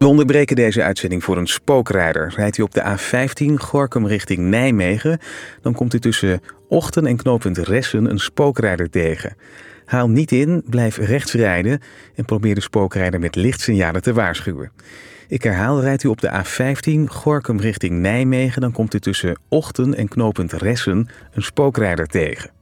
We onderbreken deze uitzending voor een spookrijder. Rijdt u op de A15 Gorinchem richting Nijmegen, dan komt u tussen Ochten en knooppunt Ressen een spookrijder tegen. Haal niet in, blijf rechts rijden en probeer de spookrijder met lichtsignalen te waarschuwen. Ik herhaal, rijdt u op de A15 Gorinchem richting Nijmegen, dan komt u tussen Ochten en knooppunt Ressen een spookrijder tegen.